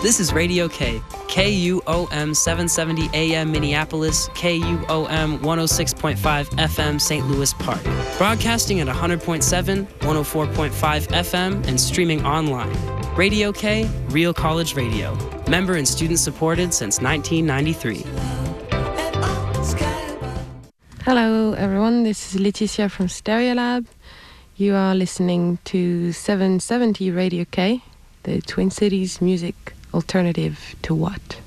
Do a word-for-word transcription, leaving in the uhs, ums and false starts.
This is Radio K, K U O M seven seventy A M Minneapolis, K U O M one oh six point five F M Saint Louis Park. Broadcasting at one hundred point seven, one oh four point five F M, and streaming online. Radio K, Real College Radio. Member and student supported since nineteen ninety-three. Hello everyone, this is Leticia from Stereolab. You are listening to seven seventy Radio K, the Twin Cities music alternative to what?